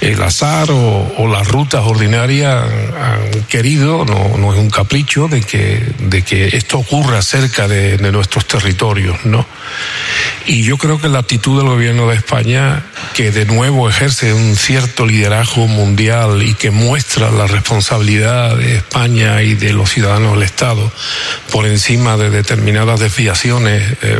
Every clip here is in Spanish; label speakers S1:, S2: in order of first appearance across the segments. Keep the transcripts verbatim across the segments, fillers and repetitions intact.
S1: el azar o, o las rutas ordinarias han, han querido, no, no es un capricho de que, de que esto ocurra cerca de, de nuestros territorios, ¿no? Y yo creo que la actitud del gobierno de España, que de nuevo ejerce un cierto liderazgo mundial y que muestra la responsabilidad de España y de los ciudadanos del Estado por encima de determinadas desviaciones eh,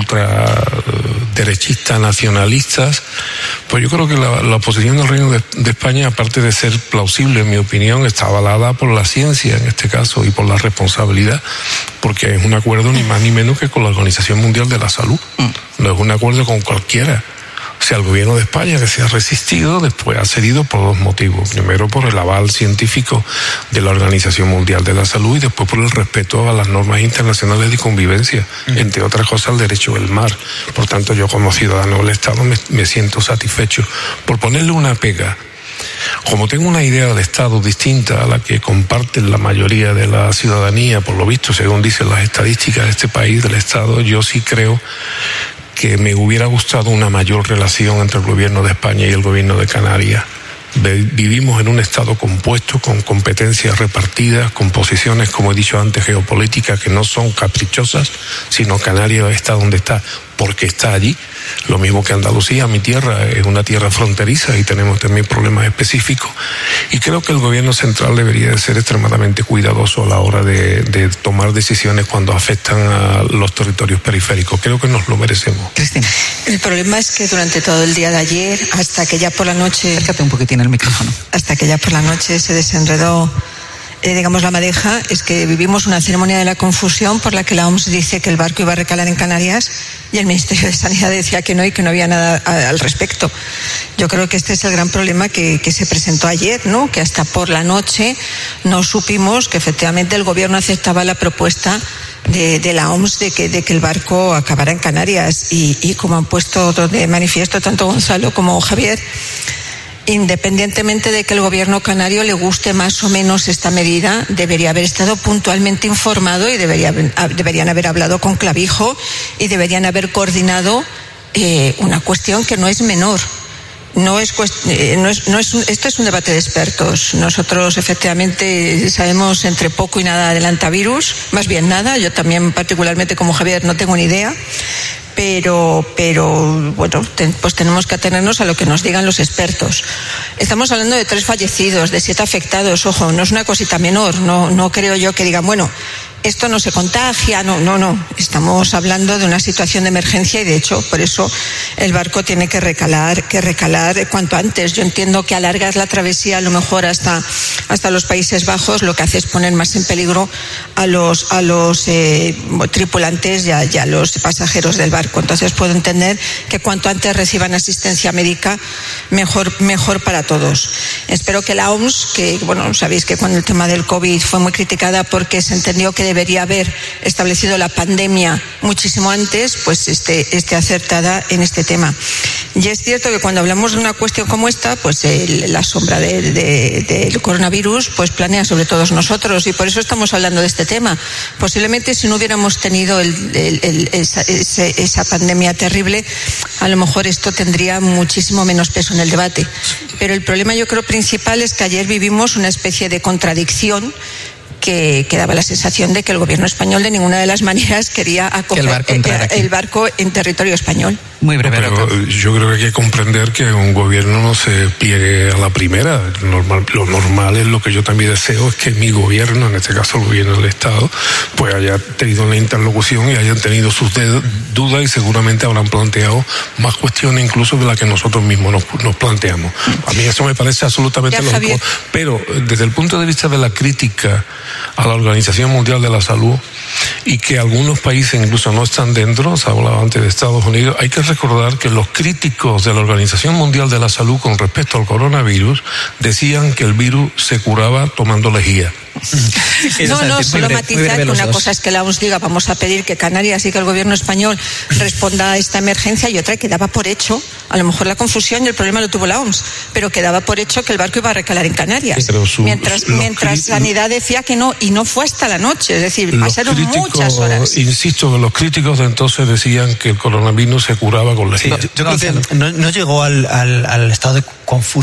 S1: ultraderechistas, nacionalistas, pues yo creo que la, la posición del Reino de, de España, aparte de ser plausible, en mi opinión, está avalada por la ciencia en este caso y por la responsabilidad, porque es un acuerdo ni más ni menos que con la Organización Mundial de la Salud. No es un acuerdo con cualquiera. O sea, el gobierno de España, que se ha resistido, después ha cedido por dos motivos. Primero, por el aval científico de la Organización Mundial de la Salud, y después por el respeto a las normas internacionales de convivencia, uh-huh. entre otras cosas el derecho del mar. Por tanto, yo como ciudadano del Estado me, me siento satisfecho. Por ponerle una pega, como tengo una idea del Estado distinta a la que comparten la mayoría de la ciudadanía, por lo visto, según dicen las estadísticas de este país, del Estado, yo sí creo que me hubiera gustado una mayor relación entre el gobierno de España y el gobierno de Canarias. Vivimos en un Estado compuesto, con competencias repartidas, con posiciones, como he dicho antes, geopolíticas que no son caprichosas, sino Canarias está donde está porque está allí. Lo mismo que Andalucía, mi tierra, es una tierra fronteriza y tenemos también problemas específicos. Y creo que el gobierno central debería de ser extremadamente cuidadoso a la hora de, de tomar decisiones cuando afectan a los territorios periféricos. Creo que nos lo merecemos.
S2: Cristina.
S3: El problema es que durante todo el día de ayer, hasta que ya por la noche...
S2: Acércate un poquitín el micrófono.
S3: Hasta que ya por la noche se desenredó... Eh, digamos, la madeja, es que vivimos una ceremonia de la confusión por la que la O M S dice que el barco iba a recalar en Canarias y el Ministerio de Sanidad decía que no y que no había nada a, al respecto. Yo creo que este es el gran problema que, que se presentó ayer, ¿no? Que hasta por la noche no supimos que efectivamente el gobierno aceptaba la propuesta de, de la O M S de que, de que el barco acabara en Canarias y, y como han puesto de manifiesto tanto Gonzalo como Javier, independientemente de que el gobierno canario le guste más o menos esta medida, debería haber estado puntualmente informado y debería, deberían haber hablado con Clavijo y deberían haber coordinado eh, una cuestión que no es menor. No es, no es, no es un, esto es un debate de expertos. Nosotros efectivamente sabemos entre poco y nada del hantavirus, más bien nada. Yo también particularmente como Javier no tengo ni idea. Pero, pero bueno, ten, pues tenemos que atenernos a lo que nos digan los expertos. Estamos hablando de tres fallecidos, de siete afectados. Ojo, no es una cosita menor. No, no creo yo que digan, bueno, esto no se contagia. No, no, no. Estamos hablando de una situación de emergencia y de hecho, por eso el barco tiene que recalar, que recalar cuanto antes. Yo entiendo que alargar la travesía a lo mejor hasta, hasta los Países Bajos lo que hace es poner más en peligro a los, a los eh, tripulantes y a, y a los pasajeros del barco. Entonces puedo entender que cuanto antes reciban asistencia médica, mejor, mejor para todos. Espero que la O M S, que bueno, sabéis que cuando el tema del COVID fue muy criticada porque se entendió que debería haber establecido la pandemia muchísimo antes, pues esté, esté acertada en este tema. Y es cierto que cuando hablamos de una cuestión como esta, pues el, la sombra de, de, del coronavirus pues planea sobre todos nosotros y por eso estamos hablando de este tema. Posiblemente si no hubiéramos tenido el, el, el, esa, ese, esa pandemia terrible, a lo mejor esto tendría muchísimo menos peso en el debate. Pero el problema yo creo principal es que ayer vivimos una especie de contradicción que, que daba la sensación de que el gobierno español de ninguna de las maneras quería acoger el barco, eh, el barco en territorio español.
S2: Muy breve.
S1: Pero yo creo que hay que comprender que un gobierno no se pliegue a la primera. Normal, lo normal es lo que yo también deseo, es que mi gobierno, en este caso el gobierno del Estado, pues haya tenido una interlocución y hayan tenido sus dudas y seguramente habrán planteado más cuestiones incluso de las que nosotros mismos nos, nos planteamos. A mí eso me parece absolutamente
S3: ya,
S1: lógico. Pero desde el punto de vista de la crítica a la Organización Mundial de la Salud y que algunos países incluso no están dentro, se hablaba antes de Estados Unidos, hay que recordar que los críticos de la Organización Mundial de la Salud con respecto al coronavirus decían que el virus se curaba tomando lejía.
S3: No, no, solo matizar que una cosa es que la O M S diga vamos a pedir que Canarias y que el gobierno español responda a esta emergencia y otra que daba por hecho, a lo mejor la confusión y el problema lo tuvo la O M S, pero que daba por hecho que el barco iba a recalar en Canarias, su, mientras, mientras Sanidad decía que no y no fue hasta la noche, es decir, pasaron muchas horas.
S1: Insisto que los críticos de entonces decían que el coronavirus se curaba con lejía.
S4: Sí, yo, yo creo que no, no llegó al, al, al estado de confusión